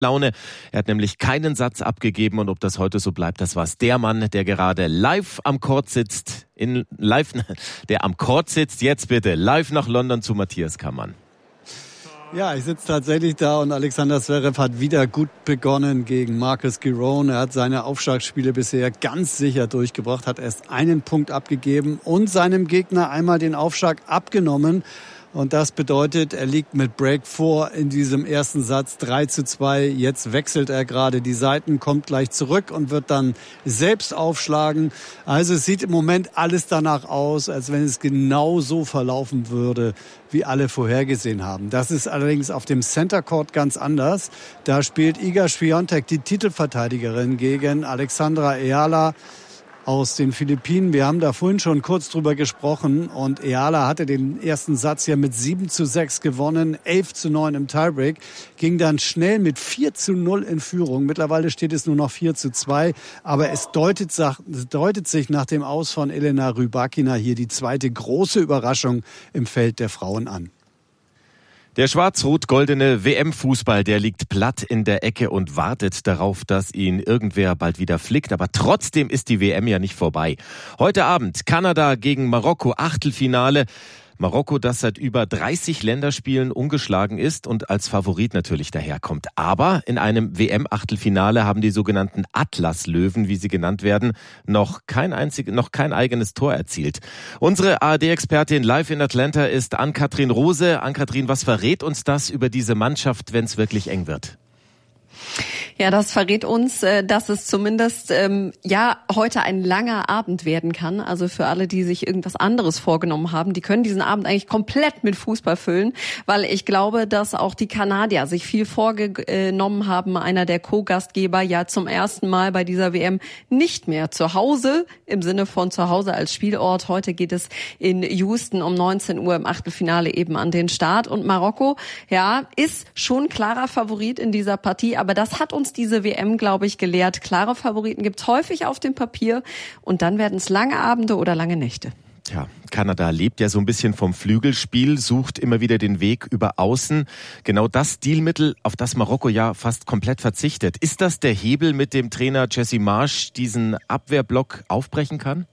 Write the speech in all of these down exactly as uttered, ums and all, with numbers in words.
Laune. Er hat nämlich keinen Satz abgegeben und ob das heute so bleibt, das war's. Der Mann, der gerade live am Court sitzt, in live, der am Court sitzt, jetzt bitte live nach London zu Matthias Kammann. Ja, ich sitze tatsächlich da und Alexander Zverev hat wieder gut begonnen gegen Marcus Giron. Er hat seine Aufschlagspiele bisher ganz sicher durchgebracht, hat erst einen Punkt abgegeben und seinem Gegner einmal den Aufschlag abgenommen. Und das bedeutet, er liegt mit Break vor in diesem ersten Satz drei zu zwei. Jetzt wechselt er gerade die Seiten, kommt gleich zurück und wird dann selbst aufschlagen. Also es sieht im Moment alles danach aus, als wenn es genau so verlaufen würde, wie alle vorhergesehen haben. Das ist allerdings auf dem Center Court ganz anders. Da spielt Iga Swiatek, die Titelverteidigerin, gegen Alexandra Eala aus den Philippinen. Wir haben da vorhin schon kurz drüber gesprochen und Eala hatte den ersten Satz ja mit sieben zu sechs gewonnen, elf zu neun im Tiebreak, ging dann schnell mit vier zu null in Führung. Mittlerweile steht es nur noch vier zu zwei, aber es deutet, deutet sich nach dem Aus von Elena Rybakina hier die zweite große Überraschung im Feld der Frauen an. Der schwarz-rot-goldene W M-Fußball, der liegt platt in der Ecke und wartet darauf, dass ihn irgendwer bald wieder flickt. Aber trotzdem ist die W M ja nicht vorbei. Heute Abend Kanada gegen Marokko, Achtelfinale. Marokko, das seit über dreißig Länderspielen ungeschlagen ist und als Favorit natürlich daherkommt. Aber in einem W M-Achtelfinale haben die sogenannten Atlas-Löwen, wie sie genannt werden, noch kein einzig, noch kein eigenes Tor erzielt. Unsere A R D-Expertin live in Atlanta ist Ann-Kathrin Rose. Ann-Kathrin, was verrät uns das über diese Mannschaft, wenn es wirklich eng wird? Ja, das verrät uns, dass es zumindest ähm, ja heute ein langer Abend werden kann. Also für alle, die sich irgendwas anderes vorgenommen haben, die können diesen Abend eigentlich komplett mit Fußball füllen, weil ich glaube, dass auch die Kanadier sich viel vorgenommen haben. Einer der Co-Gastgeber ja zum ersten Mal bei dieser W M nicht mehr zu Hause, im Sinne von zu Hause als Spielort. Heute geht es in Houston um neunzehn Uhr im Achtelfinale eben an den Start. Und Marokko, ja, ist schon klarer Favorit in dieser Partie, aber das hat uns diese W M, glaube ich, gelehrt. Klare Favoriten gibt's häufig auf dem Papier und dann werden es lange Abende oder lange Nächte. Ja, Kanada lebt ja so ein bisschen vom Flügelspiel, sucht immer wieder den Weg über Außen. Genau das Stilmittel, auf das Marokko ja fast komplett verzichtet. Ist das der Hebel, mit dem Trainer Jesse Marsch diesen Abwehrblock aufbrechen kann?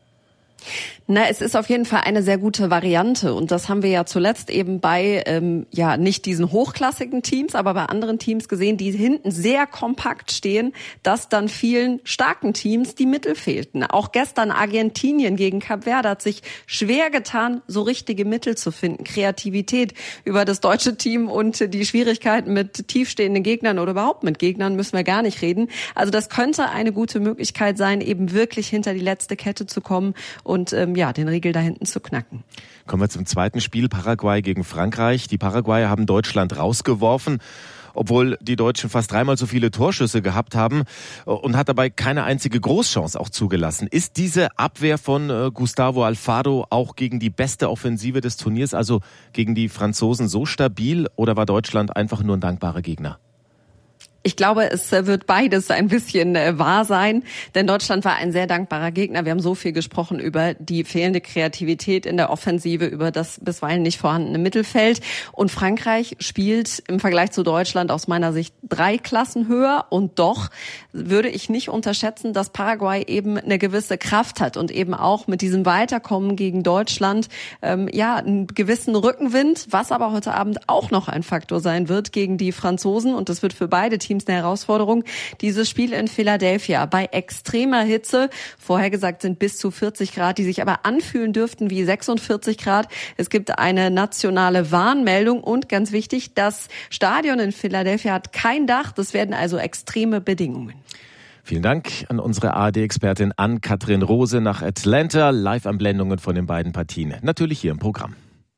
Na, es ist auf jeden Fall eine sehr gute Variante und das haben wir ja zuletzt eben bei, ähm, ja, nicht diesen hochklassigen Teams, aber bei anderen Teams gesehen, die hinten sehr kompakt stehen, dass dann vielen starken Teams die Mittel fehlten. Auch gestern Argentinien gegen Kap Verde hat sich schwer getan, so richtige Mittel zu finden. Kreativität über das deutsche Team und die Schwierigkeiten mit tiefstehenden Gegnern oder überhaupt mit Gegnern müssen wir gar nicht reden. Also das könnte eine gute Möglichkeit sein, eben wirklich hinter die letzte Kette zu kommen und ähm, ja, den Riegel da hinten zu knacken. Kommen wir zum zweiten Spiel, Paraguay gegen Frankreich. Die Paraguayer haben Deutschland rausgeworfen, obwohl die Deutschen fast dreimal so viele Torschüsse gehabt haben und hat dabei keine einzige Großchance auch zugelassen. Ist diese Abwehr von äh, Gustavo Alfaro auch gegen die beste Offensive des Turniers, also gegen die Franzosen, so stabil oder war Deutschland einfach nur ein dankbarer Gegner? Ich glaube, es wird beides ein bisschen wahr sein, denn Deutschland war ein sehr dankbarer Gegner. Wir haben so viel gesprochen über die fehlende Kreativität in der Offensive, über das bisweilen nicht vorhandene Mittelfeld. Und Frankreich spielt im Vergleich zu Deutschland aus meiner Sicht drei Klassen höher. Und doch würde ich nicht unterschätzen, dass Paraguay eben eine gewisse Kraft hat und eben auch mit diesem Weiterkommen gegen Deutschland ähm, ja einen gewissen Rückenwind, was aber heute Abend auch noch ein Faktor sein wird gegen die Franzosen. Und das wird für beide Teams eine Herausforderung. Dieses Spiel in Philadelphia bei extremer Hitze, vorher gesagt sind bis zu vierzig Grad, die sich aber anfühlen dürften wie sechsundvierzig Grad. Es gibt eine nationale Warnmeldung und ganz wichtig, das Stadion in Philadelphia hat kein Dach. Das werden also extreme Bedingungen. Vielen Dank an unsere A R D-Expertin Ann-Kathrin Rose nach Atlanta. Live-Anblendungen von den beiden Partien. Natürlich hier im Programm.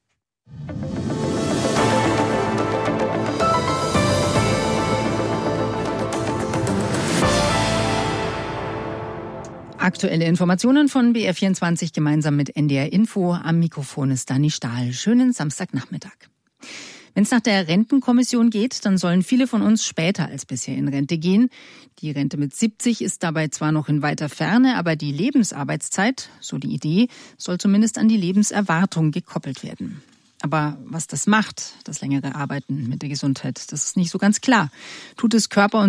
Aktuelle Informationen von B R vierundzwanzig gemeinsam mit N D R Info. Am Mikrofon ist Dani Stahl. Schönen Samstagnachmittag. Wenn es nach der Rentenkommission geht, dann sollen viele von uns später als bisher in Rente gehen. Die Rente mit siebzig ist dabei zwar noch in weiter Ferne, aber die Lebensarbeitszeit, so die Idee, soll zumindest an die Lebenserwartung gekoppelt werden. Aber was das macht, das längere Arbeiten mit der Gesundheit, das ist nicht so ganz klar. Tut es Körper und